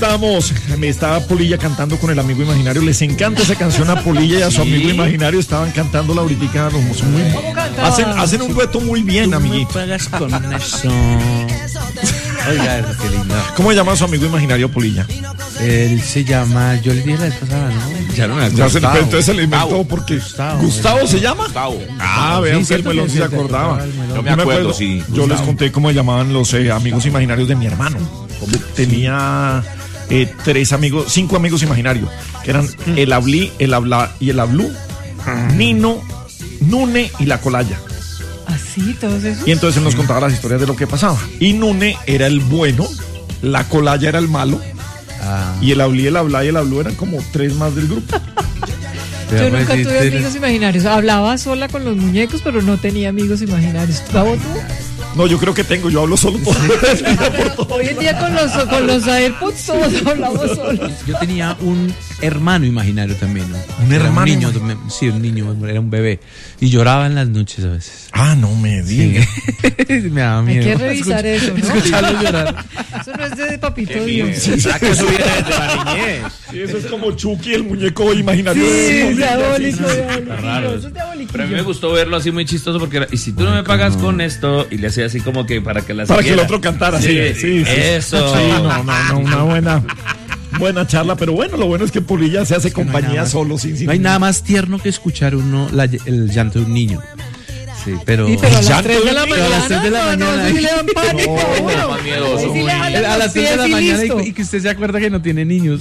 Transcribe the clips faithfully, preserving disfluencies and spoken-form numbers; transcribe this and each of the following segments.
estábamos, me estaba Polilla cantando con el amigo imaginario. Les encanta esa canción a Polilla y a su ¿Sí? amigo imaginario. Estaban cantando la ahorita. Muy, hacen, hacen un dueto muy bien, amiguito. Con eso. Oiga, qué lindo. ¿Cómo se llama su amigo imaginario Polilla? Él se llama, yo le dije la vez pasada, ¿no? Ya no me Ya se le, Gustavo. entonces se le inventó Gustavo. porque Gustavo. ¿Gustavo se llama? Gustavo. Ah, Sí, vean que el cierto melón que sí se se te acordaba. acordaba el melón. No me Yo acuerdo, sí, Yo les Gustavo. conté cómo se llamaban los eh, amigos imaginarios de mi hermano. Tenía eh, tres amigos, cinco amigos imaginarios, que eran el Ablí, el Habla y el Ablú, Nino, Nune y la Colaya. ¿Así? ¿Todos esos? Y entonces él nos contaba las historias de lo que pasaba. Y Nune era el bueno, la Colaya era el malo, Ah, y el Ablí, el Habla y el Ablú eran como tres más del grupo. Yo nunca tuve amigos imaginarios. Hablaba sola con los muñecos, pero no tenía amigos imaginarios. ¿Gabo, tú? No, yo creo que tengo, yo hablo solo todo el día por todo. Hoy en día con los, con los AirPods todos hablamos solos. Yo tenía un hermano imaginario también, ¿no? ¿Un Era hermano Un niño, imaginario? sí, un niño, era un bebé. Y lloraba en las noches a veces. Ah, no me digas. Me daba Hay miedo. que revisar eso, ¿no? Escucharlo llorar. Eso no es de Papito Qué Dios. miedo. ¿Será que eso viene desde la niñez? Sí, eso es como Chucky, el muñeco imaginario. Sí, de diabólico, Sí. diabólico. raro. Eso es diabólico. Pero a mí me gustó verlo así muy chistoso porque era, y si tú no me pagas con esto, y le hacía así como que para que la Para que el siguiera. otro cantara, sí, Sí, sí, sí. eso. Sí, no, no, no, una buena, buena charla, pero bueno, lo bueno es que Polilla se hace compañía solo, sin, sin No hay nada más tierno que escuchar uno la- el llanto de un niño. Sí, pero, Sí, pero a las Llanto tres de la de niño, a las tres de la mañana, no, mañana. no, sí le dan pánico. No, bueno. más miedoso. Ahí sí le jalan a los las tres de la pies y mañana listo. y, y que usted se acuerda que no tiene niños.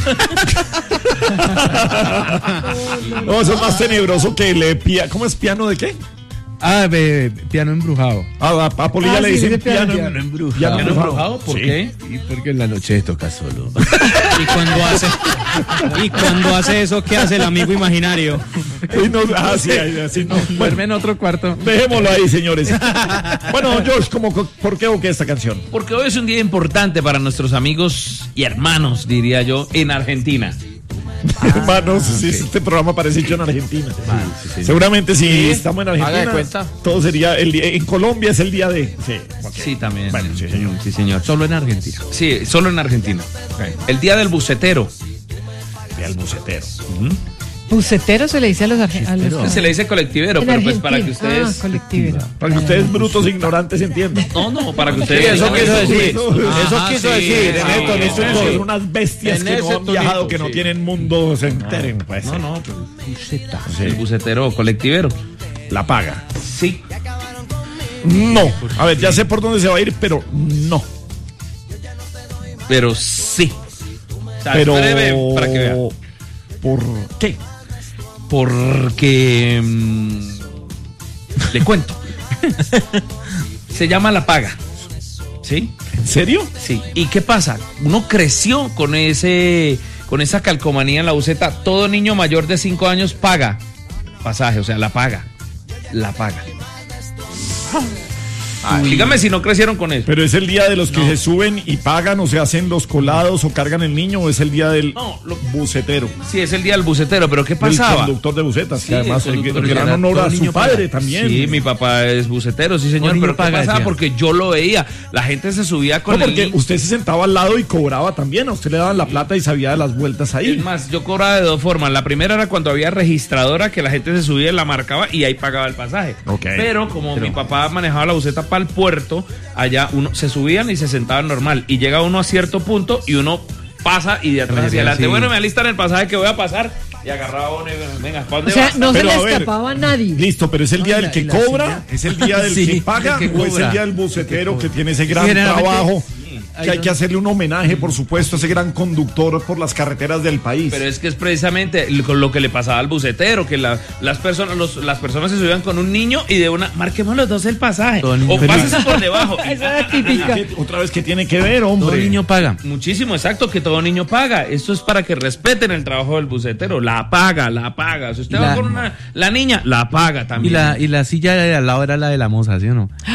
No, eso es más tenebroso que le pia... ¿Cómo es piano de qué? Ah, be- piano embrujado. A, a, a Polilla Ah, le sí, dicen dice piano, piano, piano embrujado. piano ¿Piano embrujado? ¿Por Sí. qué? Y porque en la noche toca solo. Y cuando hace y cuando hace eso, ¿qué hace el amigo imaginario? Y no, ah, sí, ahí, así no. Bueno, Duerme en otro cuarto. dejémoslo ahí, señores. Bueno, George, ¿cómo, ¿por qué o qué esta canción? Porque hoy es un día importante para nuestros amigos y hermanos, diría yo, en Argentina. Hermanos, sí, este programa parece hecho en Argentina. Seguramente si estamos en Haga Argentina, de cuenta. todo sería el día, en Colombia es el día de. Sí, ok. Sí, también. Bueno, sí, señor. Sí, señor. Solo en Argentina. Sí, solo en Argentina. El día del bucetero. Día del bucetero. Bucetero se le dice a los argentinos. Se le dice colectivero, pero pues para que ustedes. Ah, colectivero. Para que ustedes brutos e ignorantes entiendan. No, no, para que Sí, ustedes. eso quiso decir. Eso Ajá, quiso sí, decir. sí, En esto, en sí, esto, sí. en Son esto. unas bestias En que no ese han viajado, tonito, que no sí. tienen mundo, se enteren. Pues, No, no, Buceta. el bucetero colectivero. La paga. Sí. No. A ver, ya sé por dónde se va a ir, pero no. Pero sí. O sea, Pero. breve para que vea. ¿Por qué? Porque mm, le cuento. Se llama la paga. ¿Sí? ¿En serio? Sí. ¿Y qué pasa? Uno creció con ese con esa calcomanía en la buceta. Todo niño mayor de cinco años paga pasaje, o sea, la paga. La paga. Ay, dígame si no crecieron con eso. Pero es el día de los que se suben y pagan o se hacen los colados o cargan el niño o es el día del No, lo- bucetero, Sí, es el día del bucetero, pero ¿qué del pasaba? conductor de bucetas, Sí, que además el el, conductor el de gran bucetas. honor Todo a su niño padre paga. también. Sí, mi papá es bucetero, sí señor, Todo pero niño ¿qué paga, pasaba? decía. Porque yo lo veía, la gente se subía con No, el porque niño. usted se sentaba al lado y cobraba también, a usted le daban la plata y sabía de las vueltas Es ahí. más, yo cobraba de dos formas. La primera era cuando había registradora, que la gente se subía y la marcaba y ahí pagaba el pasaje. Ok. Pero como mi papá manejaba la buceta para el puerto, allá uno se subían y se sentaban normal. Y llega uno a cierto punto y uno pasa y de atrás hacia adelante. sí. Bueno, me alistan el pasaje que voy a pasar. Y agarraba uno y venga, ¿para O dónde sea, vas? no se Pero, le a ver, escapaba a nadie. Listo, pero es el No, día y del la- que y la cobra, silla. es el día del Sí, que paga del que o es el cobra. día del bucetero que tiene ese gran Generalmente- trabajo. Ahí Que hay que donde- hacerle un homenaje, por supuesto, a ese gran conductor por las carreteras del país. Pero es que es precisamente lo- lo que le pasaba al bucetero, que la- las personas los- las personas se subían con un niño y de una, marquemos los dos el pasaje. Todo niño O feliz. pásese por debajo. Esa era típica. ¿Qué- otra vez, ¿qué tiene que ver, hombre? Todo niño paga. Muchísimo, exacto, que todo niño paga. Esto es para que respeten el trabajo del bucetero. La paga, la paga. Si usted Y va la- con una, la niña, la paga Y también. la, y la silla de al lado era la de la moza, ¿sí o no? Ay,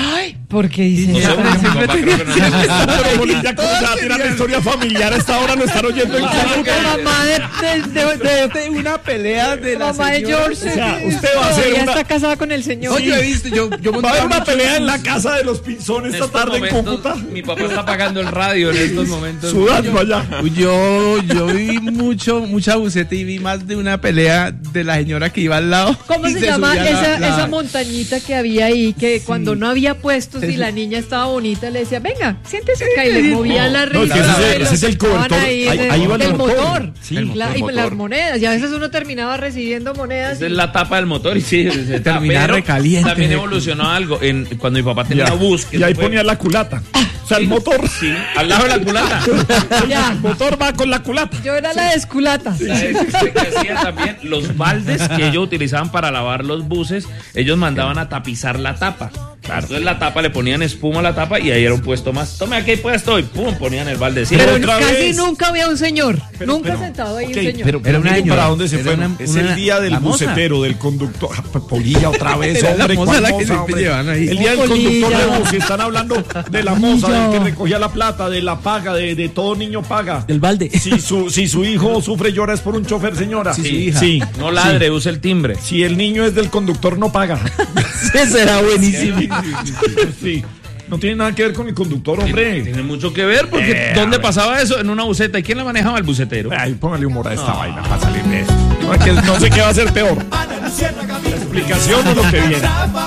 ¿Por qué dice No sé, eso? porque mi papá creo que no le gusta. Pero Bolilla, ¿cómo se va a tirar la historia familiar? A esta hora lo están oyendo en La Cali. mamá de, de, de, de- de una pelea de la la mamá de señora. George. O sea, eh, usted va a hacer todavía una- está casada con el señor. No, yo he visto, yo, yo Va a montaba haber una mucho- pelea en la casa de los Pinzón En esta estos tarde en momentos, Cúcuta. mi papá está apagando el radio en estos momentos. Sudando allá. Uy, Yo, yo vi mucho, mucha buceta y vi más de una pelea de la señora que iba al lado. ¿Cómo y se llama subía la- esa, la- esa montañita que había ahí? Que cuando no había puestos y la niña estaba bonita, le decía, venga, siéntese acá. Y le movían la No, es risa. que ese es el- de los ese es el que estaban cobertor. ahí Ahí- de- ahí va el del motor. motor. Sí, Y el la- y motor. las monedas. Y a veces uno terminaba recibiendo monedas. Esa y- es la tapa del motor y sí, se Termina pero recaliente. También evolucionó algo. En, cuando mi papá tenía Ya. una bus. que Y ahí fue- ponía la culata. O sea, el motor. Sí, al lado de la culata. Ya. El motor va con la culata. Yo era la desculata. ¿Sabes usted qué hacía también? Los baldes que ellos utilizaban para lavar los buses, ellos mandaban a tapizar la tapa. Entonces la tapa, le ponían espuma a la tapa y ahí era un puesto más. Tome, aquí hay puesto y pum, ponían el balde. Sí, Pero otra casi vez. nunca había un señor. Pero- nunca pero- sentado ahí ok, un señor. Pero, Era una amigo, señora. ¿para dónde se Era fueron? una- es una- el día del la moza. bucetero, del conductor. Ah, pues, Polilla otra vez, Era la hombre. moza ¿cuál la que moza, siempre hombre? llevan ahí. El día del Polilla. conductor de bus. Están hablando de la moza, Polilla. del que recogía la plata, de la paga, de, de todo niño paga. Del balde. Si su, si su hijo sufre y llora es por un chofer, señora. Sí, su hija. Sí. No ladre, use el timbre. Si el niño es del conductor, no paga. Ese era buenísimo. Sí. No tiene nada que ver con el conductor, hombre. Tiene mucho que ver porque Eh, ¿dónde a ver. pasaba eso? En una buseta. ¿Y quién la manejaba? El bucetero. Ay, póngale humor a esta vaina para salir de esto. No, es que no sé qué va a ser peor. La explicación o lo que viene.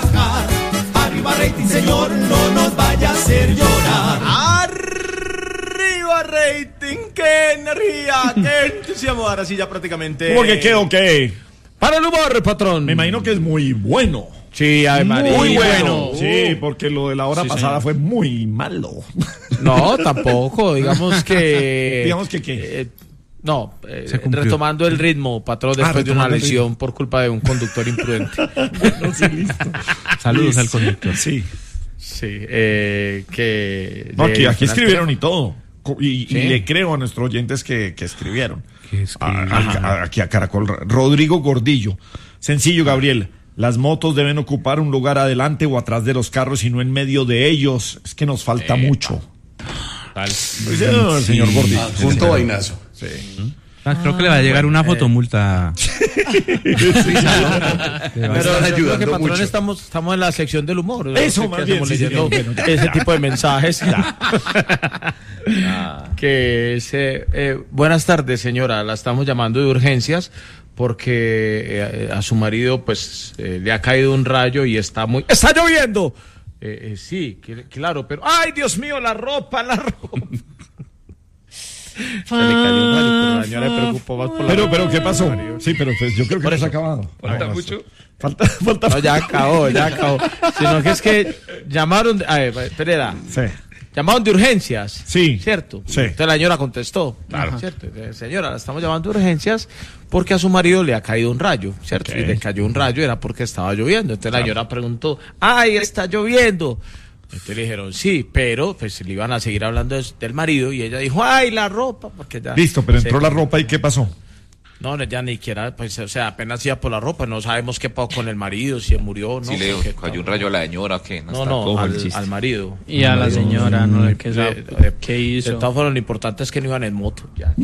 Arriba rating, señor, no nos vaya a hacer llorar. Arriba rating, qué energía, qué entusiasmo. Ahora sí ya prácticamente. ¿Cómo que qué o qué? Para el humor, patrón. Me imagino que es muy bueno. Sí, Ave María. Muy bueno. Sí, porque lo de la hora pasada fue muy malo. No, tampoco. Digamos que. Digamos que qué. eh, no, eh, Se cumplió. retomando el ritmo, patrón, después de una retomando el lesión por culpa de un conductor imprudente. Bueno, sí, listo. Saludos al conductor. Sí. Sí, eh, que. No, aquí, de- aquí escribieron y todo. Co- Y, y Sí. le creo a nuestros oyentes que, que escribieron. Que A- escribieron. a- a- aquí a Caracol. Rodrigo Gordillo. Sencillo, Gabriel. Las motos deben ocupar un lugar adelante o atrás de los carros y no en medio de ellos. Es que nos falta mucho. Tal. Lo dice el señor Gordillo. Punto vainazo. Ah, creo que le va a llegar una fotomulta. Pero Están yo creo que, patrón, mucho. estamos, estamos en la sección del humor. ¿no? Eso, Que más bien, hacemos sí, leyendo señor. Bueno, ya. ese tipo de mensajes. Que es, eh, eh, buenas tardes, señora. La estamos llamando de urgencias porque eh, a su marido pues eh, le ha caído un rayo y está muy... ¡Está lloviendo! Eh, eh, sí, que- claro, pero... ¡Ay, Dios mío, la ropa, la ropa! Se le cayó un rayo, pero la señora le preocupó más por la Pero, ropa. pero, ¿qué pasó? Sí, pero pues, yo creo que no se ha acabado. ¿Falta Ah, mucho? Falta, falta. No, ya acabó, ya acabó. Sino que es que llamaron... de- A ver, Pereira. Sí. Llamaron de urgencias. Sí. ¿Cierto? Sí. Entonces la señora contestó. Claro. ¿Cierto? Eh, Señora, la estamos llamando de urgencias porque a su marido le ha caído un rayo. ¿Cierto? Ok. Y le cayó un rayo era porque estaba lloviendo. Entonces la señora preguntó, ¡ay, está lloviendo! Entonces le dijeron, sí, pero pues le iban a seguir hablando de- del marido y ella dijo, ¡ay, la ropa! Porque ya Listo, pero entró se- la ropa y ¿qué pasó? No, no, ya ni siquiera, pues, o sea, apenas iba por la ropa. No sabemos qué pasó con el marido, si murió o no. Si le porque- cayó un rayo a la señora, ¿qué? No, está no, cojo el al, chiste. al marido. Y a la señora, ¿no? ¿Qué, De- sabe- de- qué De hizo? todas formas, lo importante es que no iban en moto. Ya.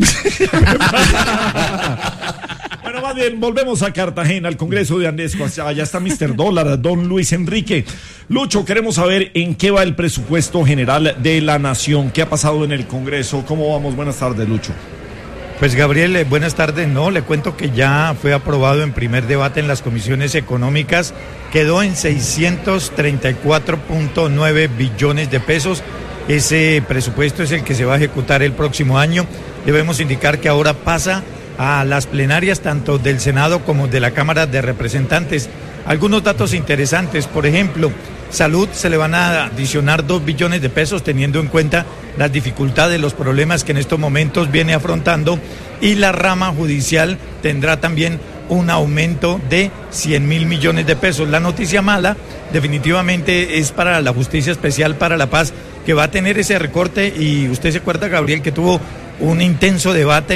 Bueno, más bien, volvemos a Cartagena, al Congreso de Andesco. Allá está mister Dólar, don Luis Enrique. Lucho, queremos saber en qué va el presupuesto general de la nación. ¿Qué ha pasado en el Congreso? ¿Cómo vamos? Buenas tardes, Lucho. Pues Gabriel, eh, buenas tardes. No, le cuento que ya fue aprobado en primer debate en las comisiones económicas. Quedó en seiscientos treinta y cuatro punto nueve billones de pesos. Ese presupuesto es el que se va a ejecutar el próximo año. Debemos indicar que ahora pasa a las plenarias tanto del Senado como de la Cámara de Representantes. Algunos datos interesantes, por ejemplo, salud se le van a adicionar dos billones de pesos teniendo en cuenta las dificultades, los problemas que en estos momentos viene afrontando, y la rama judicial tendrá también un aumento de cien mil millones de pesos. La noticia mala definitivamente es para la Justicia Especial para la Paz, que va a tener ese recorte, y usted se acuerda, Gabriel, que tuvo un intenso debate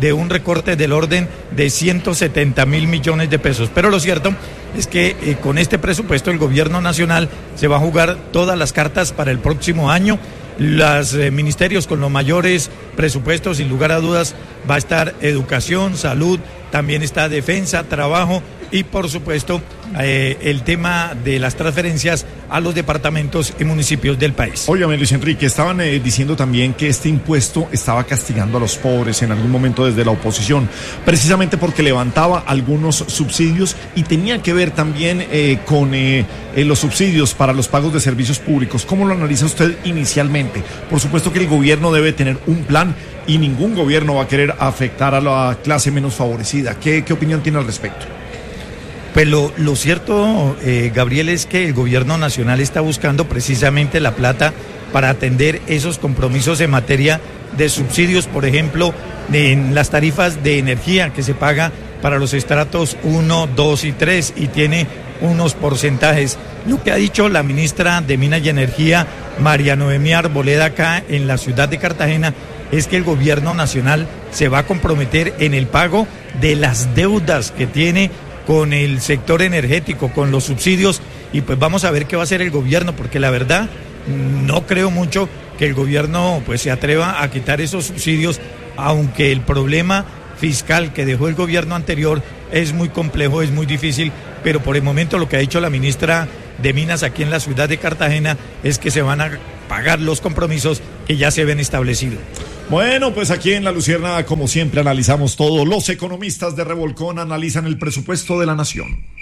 de un recorte del orden de ciento setenta mil millones de pesos. Pero lo cierto es que eh, con este presupuesto el gobierno nacional se va a jugar todas las cartas para el próximo año. Los eh, ministerios con los mayores presupuestos, sin lugar a dudas, va a estar educación, salud, también está defensa, trabajo y por supuesto eh, el tema de las transferencias a los departamentos y municipios del país. Óigame, Luis Enrique, estaban eh, diciendo también que este impuesto estaba castigando a los pobres en algún momento desde la oposición, precisamente porque levantaba algunos subsidios y tenía que ver también eh, con eh, eh, los subsidios para los pagos de servicios públicos. ¿Cómo lo analiza usted inicialmente? Por supuesto que el gobierno debe tener un plan y ningún gobierno va a querer afectar a la clase menos favorecida. ¿Qué, qué opinión tiene al respecto? Pues lo, lo cierto, eh, Gabriel, es que el gobierno nacional está buscando precisamente la plata para atender esos compromisos en materia de subsidios, por ejemplo, en las tarifas de energía que se paga para los estratos uno, dos y tres y tiene unos porcentajes. Lo que ha dicho la ministra de Minas y Energía, María Noemí Arboleda, acá en la ciudad de Cartagena, es que el gobierno nacional se va a comprometer en el pago de las deudas que tiene con el sector energético, con los subsidios, y pues vamos a ver qué va a hacer el gobierno, porque la verdad no creo mucho que el gobierno pues se atreva a quitar esos subsidios, aunque el problema fiscal que dejó el gobierno anterior es muy complejo, es muy difícil, pero por el momento lo que ha dicho la ministra de Minas aquí en la ciudad de Cartagena es que se van a pagar los compromisos que ya se ven establecidos. Bueno, pues aquí en La Luciérnaga, como siempre, analizamos todo. Los economistas de Revolcón analizan el presupuesto de la nación.